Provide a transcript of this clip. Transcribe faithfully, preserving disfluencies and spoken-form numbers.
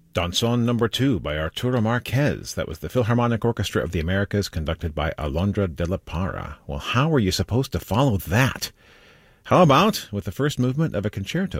Danzón number two by Arturo Marquez. That was the Philharmonic Orchestra of the Americas, conducted by Alondra de la Parra. Well, how were you supposed to follow that? How about with the first movement of a concerto